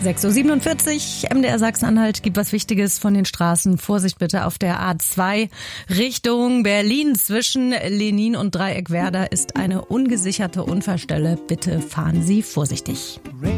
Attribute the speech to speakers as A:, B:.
A: 6:47 Uhr, MDR Sachsen-Anhalt gibt was Wichtiges von den Straßen. Vorsicht bitte auf der A2 Richtung Berlin. Zwischen Lenin und Dreieckwerder ist eine ungesicherte Unfallstelle. Bitte fahren Sie vorsichtig.